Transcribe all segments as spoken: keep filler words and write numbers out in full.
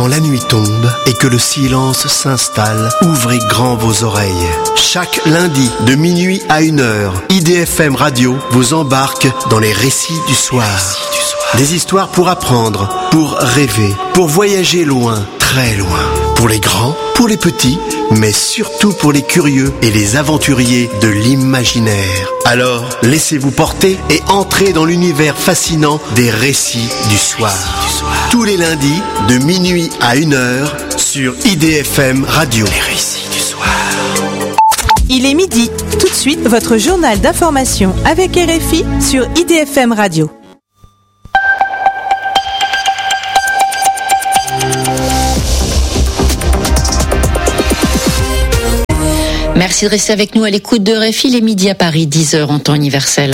la nuit tombe et que le silence s'installe, ouvrez grand vos oreilles. Chaque lundi, de minuit à une heure, I D F M Radio vous embarque dans les récits du soir. Des histoires pour apprendre, pour rêver, pour voyager loin, très loin. Pour les grands, pour les petits, mais surtout pour les curieux et les aventuriers de l'imaginaire. Alors, laissez-vous porter et entrez dans l'univers fascinant des récits du soir. Tous les lundis, de minuit à une heure, sur I D F M Radio. Les récits du soir. Il est midi. Tout de suite, votre journal d'information avec R F I sur I D F M Radio. Merci de rester avec nous à l'écoute de R F I, les midis à Paris, dix heures en temps universel.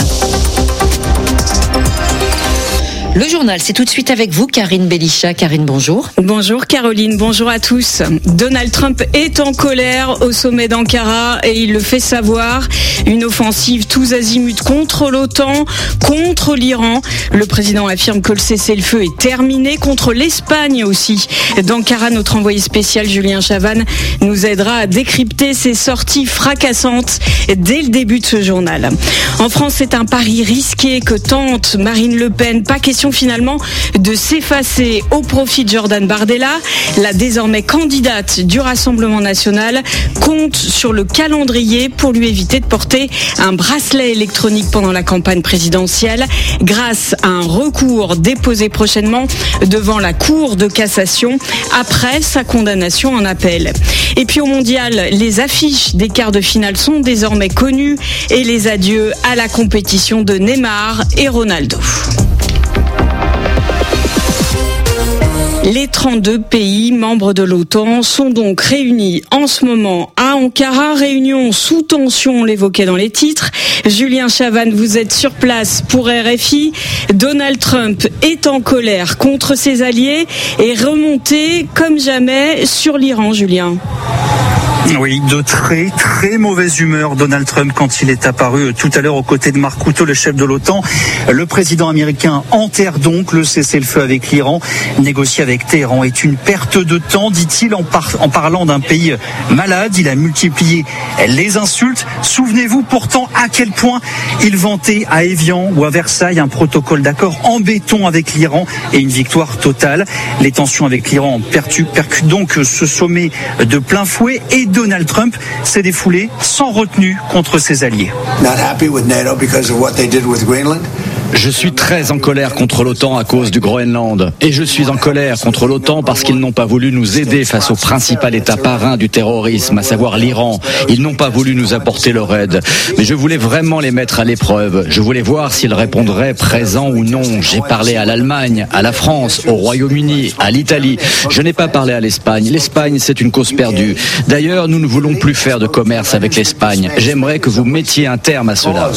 Le journal, c'est tout de suite avec vous, Karine Belichat. Karine, bonjour. Bonjour Caroline, bonjour à tous. Donald Trump est en colère au sommet d'Ankara et il le fait savoir. Une offensive tous azimuts contre l'OTAN, contre l'Iran. Le président affirme que le cessez-le-feu est terminé, contre l'Espagne aussi. D'Ankara, notre envoyé spécial Julien Chavannes nous aidera à décrypter ces sorties fracassantes dès le début de ce journal. En France, c'est un pari risqué que tente Marine Le Pen. Pas question finalement de s'effacer au profit de Jordan Bardella. La désormais candidate du Rassemblement national compte sur le calendrier pour lui éviter de porter un bracelet électronique pendant la campagne présidentielle grâce à un recours déposé prochainement devant la Cour de cassation après sa condamnation en appel. Et puis au mondial, les affiches des quarts de finale sont désormais connues et les adieux à la compétition de Neymar et Ronaldo. Les trente-deux pays membres de l'OTAN sont donc réunis en ce moment à Ankara, réunion sous tension, on l'évoquait dans les titres. Julien Chavannes, vous êtes sur place pour R F I. Donald Trump est en colère contre ses alliés et remonté comme jamais sur l'Iran, Julien. Oui, de très très mauvaise humeur Donald Trump quand il est apparu tout à l'heure aux côtés de Mark Rutte, le chef de l'OTAN. Le président américain enterre donc le cessez-le-feu avec l'Iran. Négocier avec Téhéran est une perte de temps, dit-il, en, par- en parlant d'un pays malade. Il a multiplié les insultes. Souvenez-vous pourtant à quel point il vantait à Évian ou à Versailles un protocole d'accord en béton avec l'Iran et une victoire totale. Les tensions avec l'Iran percutent percutent donc ce sommet de plein fouet et Donald Trump s'est défoulé sans retenue contre ses alliés. Je suis très en colère contre l'OTAN à cause du Groenland. Et je suis en colère contre l'OTAN parce qu'ils n'ont pas voulu nous aider face au principal État parrain du terrorisme, à savoir l'Iran. Ils n'ont pas voulu nous apporter leur aide. Mais je voulais vraiment les mettre à l'épreuve. Je voulais voir s'ils répondraient présents ou non. J'ai parlé à l'Allemagne, à la France, au Royaume-Uni, à l'Italie. Je n'ai pas parlé à l'Espagne. L'Espagne, c'est une cause perdue. D'ailleurs, nous ne voulons plus faire de commerce avec l'Espagne. J'aimerais que vous mettiez un terme à cela.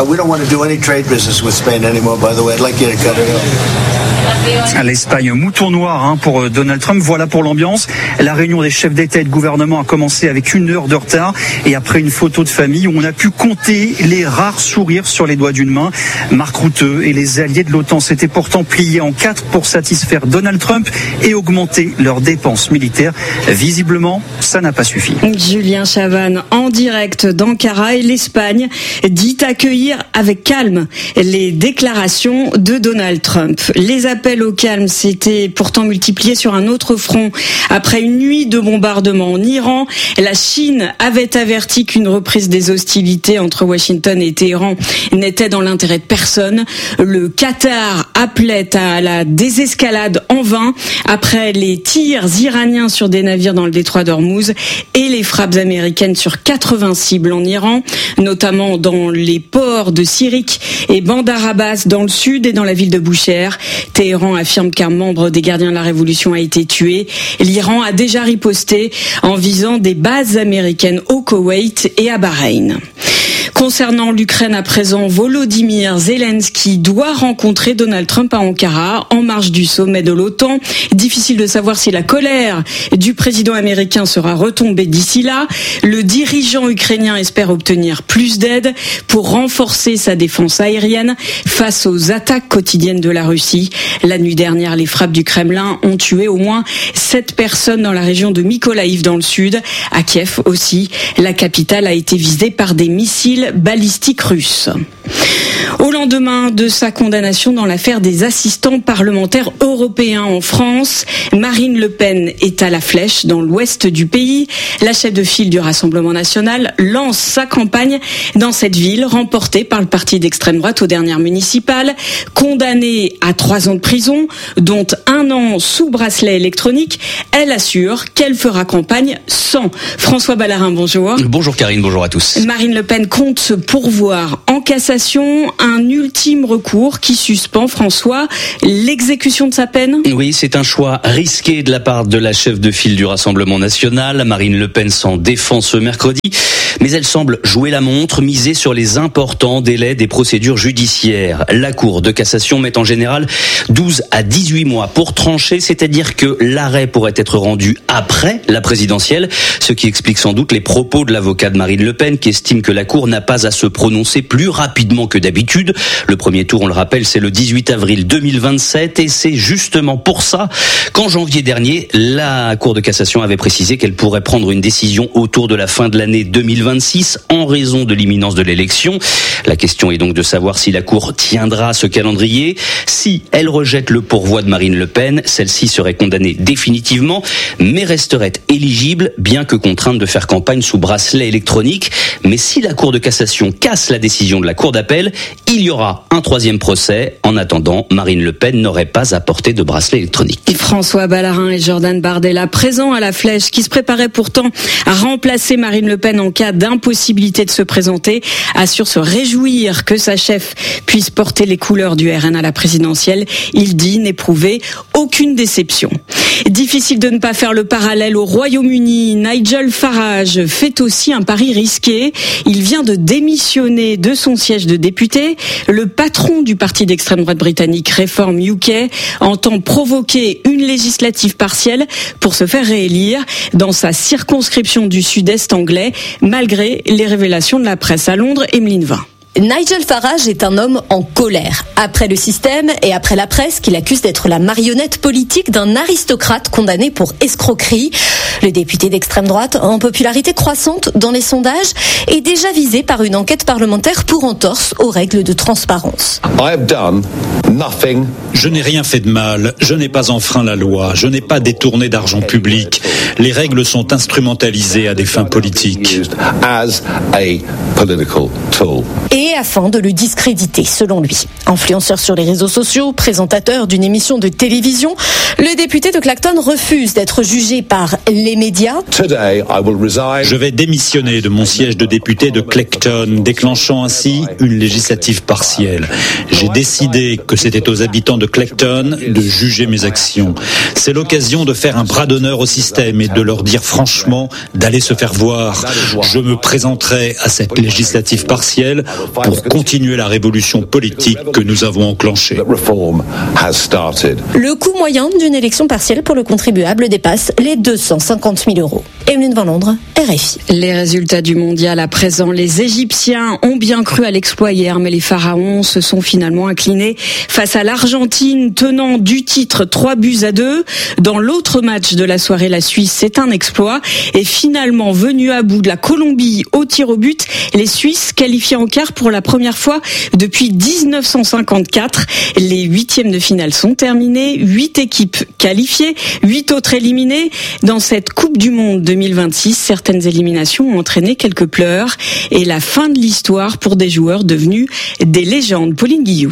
L'Espagne, mouton noir hein, pour Donald Trump. Voilà pour l'ambiance. La réunion des chefs d'État et de gouvernement a commencé avec une heure de retard et après une photo de famille où on a pu compter les rares sourires sur les doigts d'une main. Mark Rutte et les alliés de l'OTAN s'étaient pourtant pliés en quatre pour satisfaire Donald Trump et augmenter leurs dépenses militaires. Visiblement, ça n'a pas suffi. Julien Chavannes en direct d'Ankara et l'Espagne dit accueillir avec calme les déclarations de Donald Trump. Les appels au calme s'étaient pourtant multipliés sur un autre front. Après une nuit de bombardements en Iran, la Chine avait averti qu'une reprise des hostilités entre Washington et Téhéran n'était dans l'intérêt de personne. Le Qatar appelait à la désescalade en vain après les tirs iraniens sur des navires dans le détroit d'Ormuz et les frappes américaines sur quatre-vingts cibles en Iran, notamment dans les ports de Sirik et Bandar Abbas dans le sud et dans la ville de Boucher. Téhéran affirme qu'un membre des gardiens de la révolution a été tué. L'Iran a déjà riposté en visant des bases américaines au Koweït et à Bahreïn. Concernant l'Ukraine à présent, Volodymyr Zelensky doit rencontrer Donald Trump à Ankara en marge du sommet de l'OTAN. Difficile de savoir si la colère du président américain sera retombée d'ici là. Le dirigeant ukrainien espère obtenir plus d'aide pour renforcer sa défense aérienne face aux attaques quotidiennes de la Russie. La nuit dernière, les frappes du Kremlin ont tué au moins sept personnes dans la région de Mykolaïv dans le sud. À Kiev aussi, la capitale a été visée par des missiles balistiques russes. Au lendemain de sa condamnation dans l'affaire des assistants parlementaires européens en France, Marine Le Pen est à la Flèche dans l'ouest du pays. La chef de file du Rassemblement national lance sa campagne dans cette ville remportée par le parti d'extrême droite aux dernières municipales. Condamnée à trois ans de prison, dont un an sous bracelet électronique, elle assure qu'elle fera campagne sans. François Ballarin, bonjour. Bonjour Karine, bonjour à tous. Marine Le Pen compte se pourvoir en cassation un ultime recours qui suspend, François, l'exécution de sa peine. Oui, c'est un choix risqué de la part de la chef de file du Rassemblement national. Marine Le Pen s'en défend ce mercredi, mais elle semble jouer la montre, miser sur les importants délais des procédures judiciaires. La Cour de cassation met en général douze à dix-huit mois pour trancher, c'est-à-dire que l'arrêt pourrait être rendu après la présidentielle, ce qui explique sans doute les propos de l'avocat de Marine Le Pen qui estime que la Cour n'a pas à se prononcer plus rapidement que d'habitude. Le premier tour, on le rappelle, c'est le dix-huit avril deux mille vingt-sept et c'est justement pour ça qu'en janvier dernier, la Cour de cassation avait précisé qu'elle pourrait prendre une décision autour de la fin de l'année deux mille vingt-six en raison de l'imminence de l'élection. La question est donc de savoir si la Cour tiendra ce calendrier. Si elle rejette le pourvoi de Marine Le Pen, celle-ci serait condamnée définitivement, mais resterait éligible, bien que contrainte de faire campagne sous bracelet électronique. Mais si la Cour de cassation casse la décision de la Cour d'appel, il y aura un troisième procès. En attendant, Marine Le Pen n'aurait pas à porter de bracelet électronique. Et François Ballarin et Jordan Bardella, présents à la Flèche, qui se préparaient pourtant à remplacer Marine Le Pen en cas d'impossibilité de se présenter, assurent se réjouir que sa chef puisse porter les couleurs du R N à la présidentielle. Il dit n'éprouver aucune déception. Difficile de ne pas faire le parallèle au Royaume-Uni. Nigel Farage fait aussi un pari risqué. Il vient de démissionner de son siège de député. Le patron du parti d'extrême droite britannique Reform U K entend provoquer une législative partielle pour se faire réélire dans sa circonscription du sud-est anglais, malgré les révélations de la presse à Londres. Emeline Vin. Nigel Farage est un homme en colère. Après le système et après la presse qu'il accuse d'être la marionnette politique d'un aristocrate condamné pour escroquerie. Le député d'extrême droite, en popularité croissante dans les sondages, est déjà visé par une enquête parlementaire pour entorse aux règles de transparence. I have done nothing. Je n'ai rien fait de mal, je n'ai pas enfreint la loi, je n'ai pas détourné d'argent public. Les règles sont instrumentalisées à des fins politiques. As a political tool. Et afin de le discréditer, selon lui. Influenceur sur les réseaux sociaux, présentateur d'une émission de télévision, le député de Clacton refuse d'être jugé par les médias. Today, I will resign. Je vais démissionner de mon siège de député de Clacton, déclenchant ainsi une législative partielle. J'ai décidé que c'était aux habitants de Clacton de juger mes actions. C'est l'occasion de faire un bras d'honneur au système et de leur dire franchement d'aller se faire voir. Je me présenterai à cette législative partielle pour continuer la révolution politique que nous avons enclenchée. Le coût moyen d'une élection partielle pour le contribuable dépasse les deux cent cinquante mille euros. Emeline Van Londres, R F I. Les résultats du mondial à présent. Les Égyptiens ont bien cru à l'exploit hier, mais les Pharaons se sont finalement inclinés face à l'Argentine, tenant du titre trois buts à deux. Dans l'autre match de la soirée, la Suisse, c'est un exploit. Et finalement, venu à bout de la Colombie au tir au but, les Suisses qualifiés en quart pour la première fois depuis dix-neuf cent cinquante-quatre. Les huitièmes de finale sont terminés. Huit équipes qualifiées, huit autres éliminées. Dans cette Coupe du Monde deux mille vingt-six, certaines éliminations ont entraîné quelques pleurs et la fin de l'histoire pour des joueurs devenus des légendes. Pauline Guillou.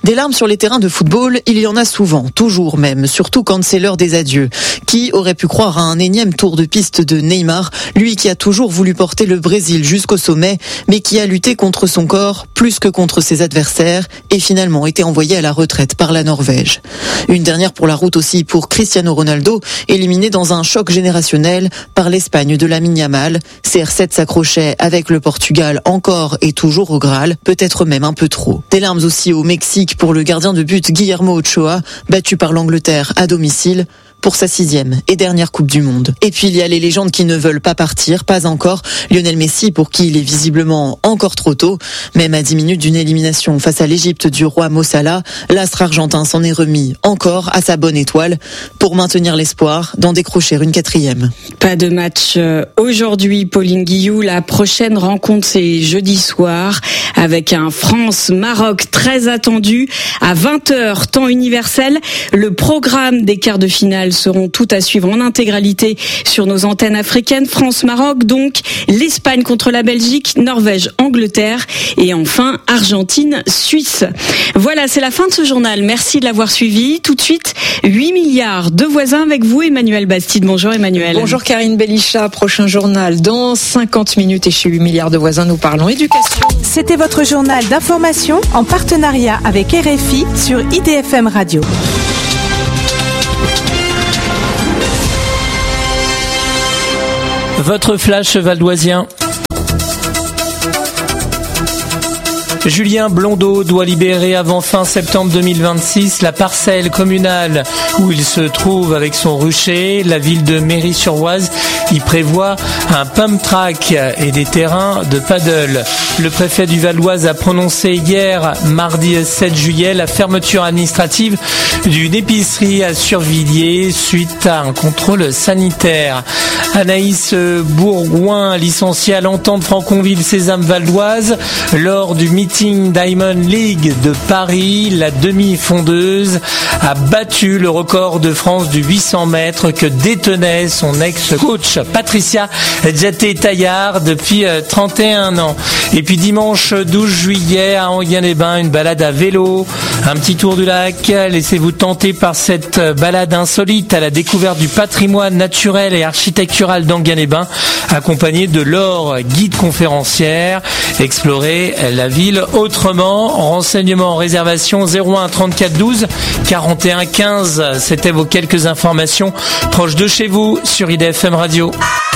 Des larmes sur les terrains de football, il y en a souvent, toujours même, surtout quand c'est l'heure des adieux. Qui aurait pu croire à un énième tour de piste de Neymar, lui qui a toujours voulu porter le Brésil jusqu'au sommet, mais qui a lutté contre son corps plus que contre ses adversaires et finalement été envoyé à la retraite par la Norvège. Une dernière pour la route aussi pour Cristiano Ronaldo, éliminé dans un choc générationnel par l'Espagne de Lamine Yamal. C R sept s'accrochait avec le Portugal encore et toujours au Graal, peut-être même un peu trop. Des larmes aussi au Mexique pour le gardien de but Guillermo Ochoa, battu par l'Angleterre à domicile pour sa sixième et dernière Coupe du Monde. Et puis il y a les légendes qui ne veulent pas partir, pas encore. Lionel Messi, pour qui il est visiblement encore trop tôt. Même à dix minutes d'une élimination face à l'Égypte du roi Mo Salah, l'astre argentin s'en est remis encore à sa bonne étoile pour maintenir l'espoir d'en décrocher une quatrième. Pas de match aujourd'hui, Pauline Guillou. La prochaine rencontre, c'est jeudi soir avec un France-Maroc très attendu à vingt heures, temps universel. Le programme des quarts de finale seront toutes à suivre en intégralité sur nos antennes africaines. France-Maroc, donc l'Espagne contre la Belgique, Norvège-Angleterre et enfin Argentine-Suisse. Voilà, c'est la fin de ce journal. Merci de l'avoir suivi. Tout de suite, huit milliards de voisins avec vous, Emmanuel Bastide. Bonjour Emmanuel. Bonjour Karine Belichat. Prochain journal dans cinquante minutes et chez huit milliards de voisins, nous parlons éducation. C'était votre journal d'information en partenariat avec R F I sur I D F M Radio. Votre flash valdoisien. Julien Blondeau doit libérer avant fin septembre deux mille vingt-six la parcelle communale où il se trouve avec son rucher. La ville de Méry-sur-Oise y prévoit un pump track et des terrains de paddle. Le préfet du Val-d'Oise a prononcé hier, mardi sept juillet, la fermeture administrative d'une épicerie à Survilliers suite à un contrôle sanitaire. Anaïs Bourgoin, licenciée à l'entente Franconville-Sésame Val-d'Oise, lors du meeting Diamond League de Paris, la demi-fondeuse a battu le record de France du huit cents mètres que détenait son ex-coach Patricia Diaté-Taillard depuis trente et un ans. Et puis dimanche douze juillet à Enghien-les-Bains, une balade à vélo, un petit tour du lac. Laissez-vous tenter par cette balade insolite à la découverte du patrimoine naturel et architectural d'Enghien-les-Bains, accompagné de Laure, guide conférencière. Explorez la ville autrement. Renseignements, réservation zéro un trente-quatre douze quarante et un quinze. C'était vos quelques informations proches de chez vous sur I D F M Radio.